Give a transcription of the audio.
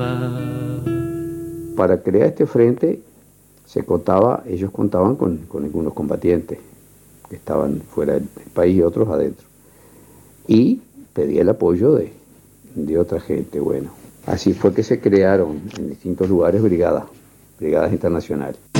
Para crear este frente ellos contaban con algunos combatientes que estaban fuera del país y otros adentro. Y pedía el apoyo de otra gente. Bueno, así fue que se crearon en distintos lugares brigadas internacionales.